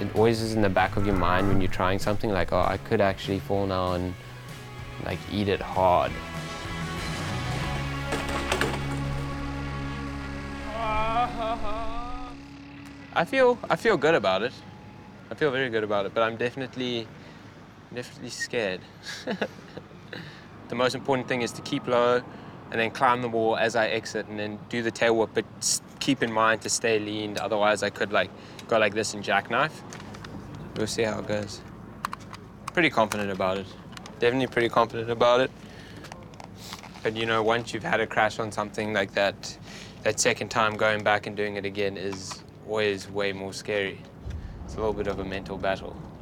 it always is in the back of your mind when you're trying something, like, oh, I could actually fall now and like eat it hard. I feel good about it. I feel very good about it, but I'm definitely scared. The most important thing is to keep low and then climb the wall as I exit and then do the tail whip, but keep in mind to stay leaned. Otherwise, I could like go like this and jackknife. We'll see how it goes. Pretty confident about it. Definitely pretty confident about it. But you know, once you've had a crash on something like that, that second time going back and doing it again is always way more scary. It's a little bit of a mental battle.